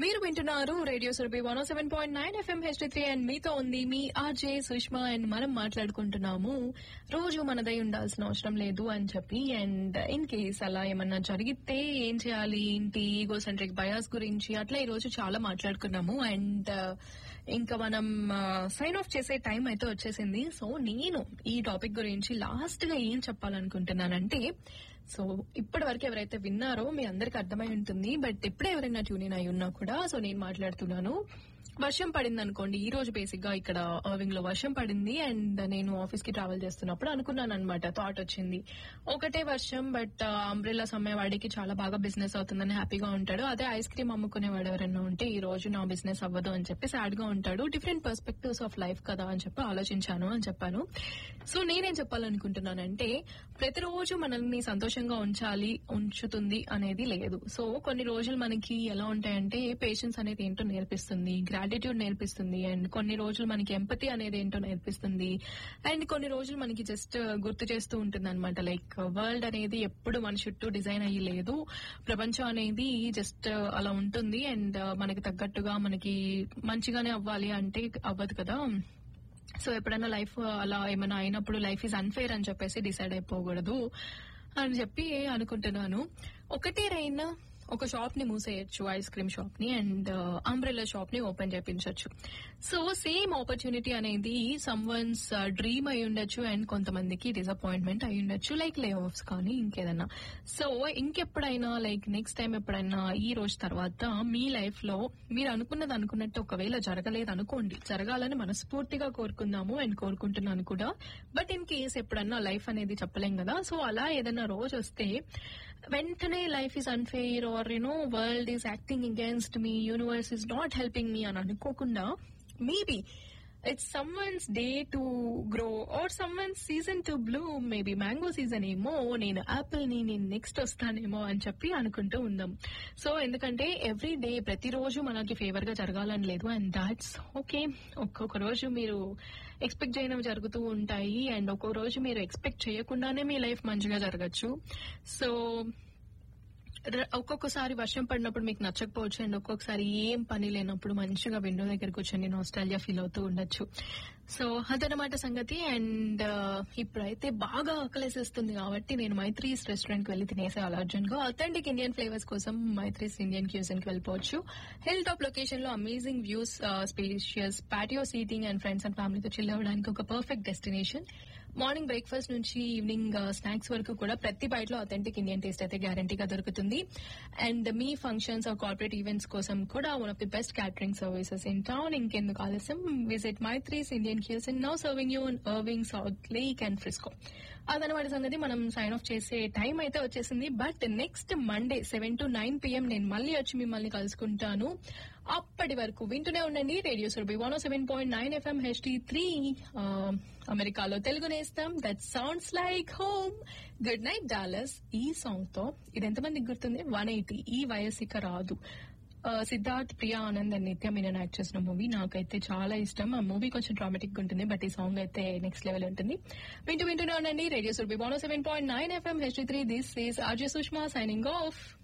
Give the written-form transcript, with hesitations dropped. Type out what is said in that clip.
మీరు వింటున్నారు radio Surabhi 107.9 FM HD3 and మీతో ఉంది మీ ఆర్జే సుష్మా అండ్ మనం మాట్లాడుకుంటున్నాము రోజు మనదై ఉండాల్సిన అవసరం లేదు అని చెప్పి. అండ్ ఇన్ కేస్ అలా ఏమన్నా జరిగితే ఏం చేయాలి, ఏంటి ఈగోసెంట్రిక్ బయాస్ గురించి అట్లా ఈ రోజు చాలా మాట్లాడుకున్నాము. అండ్ ఇంకా మనం సైన్ ఆఫ్ చేసే టైం అయితే వచ్చేసింది. సో నేను ఈ టాపిక్ గురించి లాస్ట్ గా ఏం చెప్పాలనుకుంటున్నానంటే, సో ఇప్పటి వరకు ఎవరైతే విన్నారో మీ అందరికి అర్థమై ఉంటుంది. బట్ ఎప్పుడే ఎవరైనా ట్యూన్ ఇన్ అయి ఉన్నా కూడా సో నేను మాట్లాడుతున్నాను. వర్షం పడింది అనుకోండి, ఈ రోజు బేసిక్ గా ఇక్కడ అర్వింగ్ లో వర్షం పడింది. అండ్ నేను ఆఫీస్ కి ట్రావెల్ చేస్తున్నప్పుడు అనుకున్నాను అనమాట, థాట్ వచ్చింది ఒకటే వర్షం బట్ అంబ్రెల్లాస్ అమ్మేవాడికి చాలా బాగా బిజినెస్ అవుతుందని హ్యాపీగా ఉంటాడు. అదే ఐస్ క్రీమ్ అమ్ముకునేవాడు ఎవరైనా ఉంటే ఈ రోజు నా బిజినెస్ అవ్వదు అని చెప్పి సాడ్ గా ఉంటాడు. డిఫరెంట్ పర్స్పెక్టివ్స్ ఆఫ్ లైఫ్ కదా అని చెప్పి ఆలోచించాను అని చెప్పాను. సో నేనేం చెప్పాలనుకుంటున్నానంటే, ప్రతిరోజు మనల్ని సంతోషంగా ఉంచుతుంది అనేది లేదు. సో కొన్ని రోజులు మనకి ఎలా ఉంటాయంటే, పేషెన్స్ అనేది ఏంటో నేర్పిస్తుంది, గ్రాటిట్యూడ్ నేర్పిస్తుంది, అండ్ కొన్ని రోజులు మనకి ఎంపతి అనేది ఏంటో నేర్పిస్తుంది, అండ్ కొన్ని రోజులు మనకి జస్ట్ గుర్తు చేస్తూ ఉంటుంది అనమాట. లైక్ వరల్డ్ అనేది ఎప్పుడు మన చుట్టూ డిజైన్ అయ్యి లేదు, ప్రపంచం అనేది జస్ట్ అలా ఉంటుంది. అండ్ మనకి తగ్గట్టుగా మనకి మంచిగానే అవ్వాలి అంటే అవ్వదు కదా. సో ఎప్పుడైనా లైఫ్ అలా ఏమైనా అయినప్పుడు లైఫ్ ఈజ్ అన్ఫేర్ అని చెప్పేసి డిసైడ్ అయిపోకూడదు అని చెప్పి అనుకుంటున్నాను. ఒకటే రైనా ఒక షాప్ ని మూసేయచ్చు, ఐస్ క్రీమ్ షాప్ ని, అండ్ అంబ్రెల్లా షాప్ ని ఓపెన్ చేయించవచ్చు. సో సేమ్ ఆపర్చునిటీ అనేది సమ్వన్స్ డ్రీమ్ అయి ఉండొచ్చు అండ్ కొంతమందికి డిసప్పాయింట్మెంట్ అయి ఉండొచ్చు, లైక్ లే ఆఫ్స్ కానీ ఇంకేదన్నా. సో ఇంకెప్పుడైనా లైక్ నెక్స్ట్ టైం ఎప్పుడైనా ఈ రోజు తర్వాత మీ లైఫ్ లో మీరు అనుకున్నట్టు ఒకవేళ జరగలేదు అనుకోండి, జరగాలని మనస్ఫూర్తిగా కోరుకుందాము అండ్ కోరుకుంటున్నాను కూడా. బట్ ఇన్ కేస్ ఎప్పుడన్నా లైఫ్ అనేది చెప్పలేం కదా. సో అలా ఏదైనా రోజు వస్తే వెంటనే life is unfair are world is acting against me, universe is not helping me అని అనుకోకుండా, maybe it's someone's day to grow are someone's season to Bloom, maybe mango season ఏమో, నేను యాపిల్ ని నేను నెక్స్ట్ వస్తానేమో అని చెప్పి అనుకుంటూ ఉందాం. సో ఎందుకంటే ఎవ్రీ డే ప్రతిరోజు మనకి ఫేవర్ గా జరగాలని లేదు, అండ్ దాట్స్ ఓకే. ఒక్కొక్క రోజు మీరు ఎక్స్పెక్ట్ చేయనివి జరుగుతూ ఉంటాయి, అండ్ ఒక్కొక్క రోజు మీరు ఎక్స్పెక్ట్ చేయకుండానే మీ లైఫ్ మంచిగా జరగచ్చు. సో ఒక్కొక్కసారి వర్షం పడినప్పుడు మీకు నచ్చకపోవచ్చు, అండ్ ఒక్కొక్కసారి ఏం పని లేనప్పుడు మంచిగా విండో దగ్గర కూర్చొని నాస్టాల్జియా ఫీల్ అవుతూ ఉండొచ్చు. సో అదనమాట సంగతి. అండ్ ఇప్పుడైతే బాగా ఆకలేసేస్తుంది కాబట్టి నేను మైత్రీస్ రెస్టారెంట్ కి వెళ్లి తినేసేయాలి అర్జున్ గా. అథెంటిక్ ఇండియన్ ఫ్లేవర్స్ కోసం మైత్రీస్ ఇండియన్ క్యూజన్ కి వెళ్ళిపోవచ్చు. హిల్ టాప్ లొకేషన్ లో amazing views, spacious patio seating and friends and ఫ్యామిలీతో చిల్ అవ్వడానికి ఒక పర్ఫెక్ట్ డెస్టినేషన్. మార్నింగ్ బ్రేక్ఫాస్ట్ నుంచి ఈవినింగ్ స్నాక్స్ వరకు కూడా ప్రతి బైట్లో అథెంటిక్ ఇండియన్ టేస్ట్ అయితే గ్యారంటీగా దొరుకుతుంది. And me functions are corporate events కోసం కూడా one of the best catering services in town. ఇంకెందుకు ఆలస్యం, visit Maitri's Indian cuisine, now serving you in Irving, south lake and Frisco. అదనమాట సంగతి. మనం సైన్ ఆఫ్ చేసే టైం అయితే వచ్చేసింది. But next Monday 7 to 9 PM నేను మళ్ళీ వచ్చి మిమ్మల్ని కలుసుకుంటాను. అప్పటి వరకు వింటూనే ఉండండి రేడియో సురభి 107.9 FM HD3, అమెరికాలో Telugu నేస్తాం. That sounds like home. Good night Dallas. ఈ సాంగ్ తో ఇది ఎంతమందికి గుర్తుంది? 180. ఈ వయస్సిక రాదు. సిద్ధార్థ్, ప్రియా ఆనంద్ అండ్ నిత్య మీనన్ యాక్ట్ చేసిన మూవీ నాకైతే చాలా ఇష్టం. ఆ మూవీ కొంచెం డ్రామాటిక్ ఉంటుంది, బట్ ఈ సాంగ్ అయితే నెక్స్ట్ లెవెల్ ఉంటుంది. వింటూనే ఉండండి radio Surabhi 107.9 FM HD3. This is RJ Sushma signing off.